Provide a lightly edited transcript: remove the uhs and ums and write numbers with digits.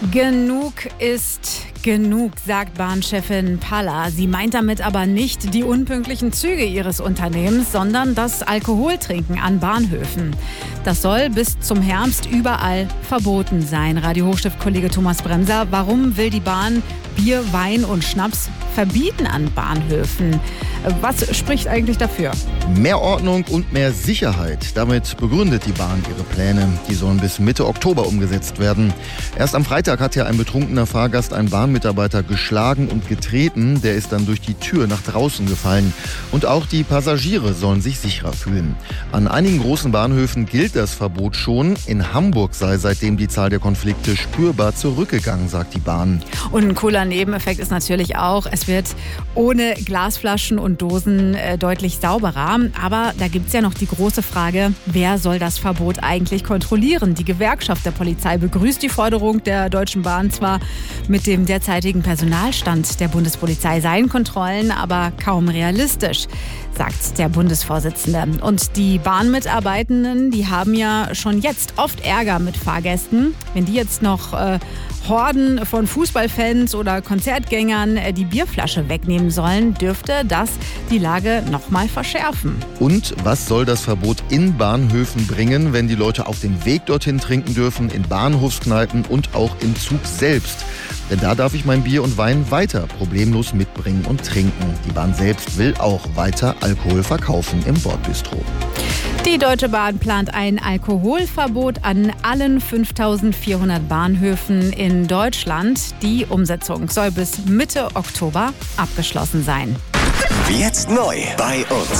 Genug ist genug, sagt Bahnchefin Palla. Sie meint damit aber nicht die unpünktlichen Züge ihres Unternehmens, sondern das Alkoholtrinken an Bahnhöfen. Das soll bis zum Herbst überall verboten sein. Radio-Hochstift-Kollege Thomas Bremser, warum will die Bahn Bier, Wein und Schnaps verbieten an Bahnhöfen? Was spricht eigentlich dafür? Mehr Ordnung und mehr Sicherheit. Damit begründet die Bahn ihre Pläne. Die sollen bis Mitte Oktober umgesetzt werden. Erst am Freitag hat ja ein betrunkener Fahrgast einen Bahnmitarbeiter geschlagen und getreten. Der ist dann durch die Tür nach draußen gefallen. Und auch die Passagiere sollen sich sicherer fühlen. An einigen großen Bahnhöfen gilt das Verbot schon. In Hamburg sei seitdem die Zahl der Konflikte spürbar zurückgegangen, sagt die Bahn. Und ein cooler Nebeneffekt ist natürlich auch, es wird ohne Glasflaschen und Dosen deutlich sauberer. Aber da gibt es ja noch die große Frage, wer soll das Verbot eigentlich kontrollieren? Die Gewerkschaft der Polizei begrüßt die Forderung der Deutschen Bahn zwar, mit dem derzeitigen Personalstand der Bundespolizei seien Kontrollen aber kaum realistisch, sagt der Bundesvorsitzende. Und die Bahnmitarbeitenden, die haben ja schon jetzt oft Ärger mit Fahrgästen. Wenn die jetzt noch Horden von Fußballfans oder Konzertgängern die Bierflasche wegnehmen sollen, dürfte das die Lage noch mal verschärfen. Und was soll das Verbot in Bahnhöfen bringen, wenn die Leute auf dem Weg dorthin trinken dürfen, in Bahnhofskneipen und auch im Zug selbst? Denn da darf ich mein Bier und Wein weiter problemlos mitbringen und trinken. Die Bahn selbst will auch weiter Alkohol verkaufen im Bordbistro. Die Deutsche Bahn plant ein Alkoholverbot an allen 5.400 Bahnhöfen in Deutschland. Die Umsetzung soll bis Mitte Oktober abgeschlossen sein. Jetzt neu bei uns.